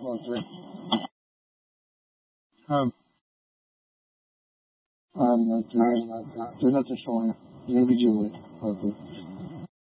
Okay. I'm not doing nothing. Do nothing for you. You be doing. Okay.